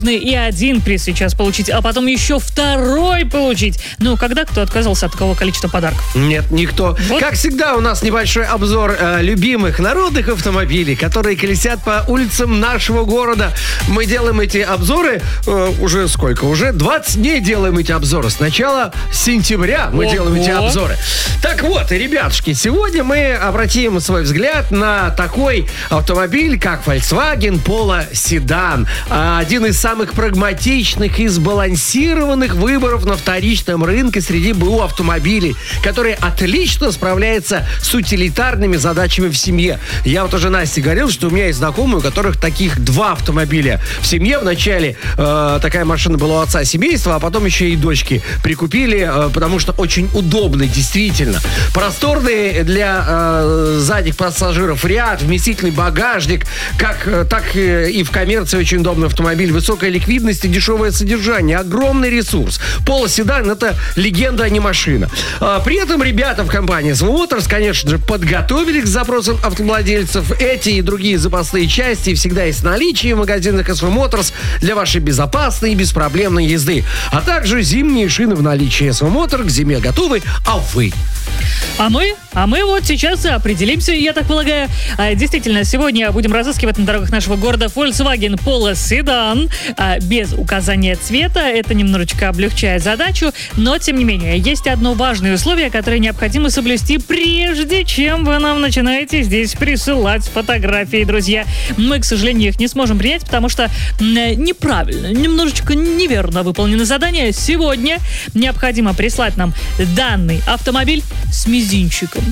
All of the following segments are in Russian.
и один приз сейчас получить, а потом еще второй получить. Ну, когда кто отказался от такого количества подарков? Нет, никто. Вот. Как всегда, у нас небольшой обзор любимых народных автомобилей, которые колесят по улицам нашего города. Мы делаем эти обзоры уже сколько? Уже 20 дней делаем эти обзоры. С начала сентября мы делаем эти обзоры. Так вот, ребятушки, сегодня мы обратим свой взгляд на такой автомобиль, как Volkswagen Polo Sedan. Один из самых прагматичных и сбалансированных выборов на вторичном рынке среди БУ автомобилей, который отлично справляется с утилитарными задачами в семье. Я вот уже Насте говорил, что у меня есть знакомые, у которых таких 2 автомобиля в семье. Вначале такая машина была у отца семейства, а потом еще и дочки прикупили, потому что очень удобный, действительно. Просторный для задних пассажиров ряд, вместительный багажник, так и в коммерции очень удобный автомобиль. Высокая ликвидность и дешевое содержание. Огромный ресурс. Polo Sedan — это легенда, а не машина. При этом ребята в компании SV Motors, конечно же, подготовились к запросам автовладельцев. Эти и другие запасные части всегда есть в наличии в магазинах SV Motors для вашей безопасной и беспроблемной езды. А также зимние шины в наличии. SV Motors к зиме готовы, а вы? А мы вот сейчас определимся, я так полагаю. Действительно, сегодня будем разыскивать на дорогах нашего города Volkswagen Polo Sedan без указания цвета. Это немножечко облегчает задачу, но, тем не менее, есть одно важное условие, которое необходимо соблюсти, прежде чем вы нам начинаете здесь присылать фотографии, друзья. Мы, к сожалению, их не сможем принять, потому что неправильно, немножечко неверно выполнено задание. Сегодня необходимо прислать нам данный автомобиль с мизинчиком.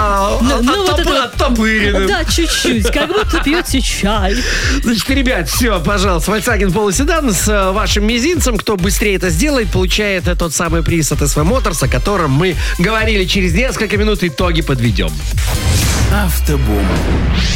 Оттопыренным. Да, чуть-чуть, как будто пьете чай. Значит, ребят, все, пожалуйста, Volkswagen Polo Sedan с вашим мизинцем. Кто быстрее это сделает, получает тот самый приз от SV Motors, о котором мы говорили. Через несколько минут итоги подведем. Автобум.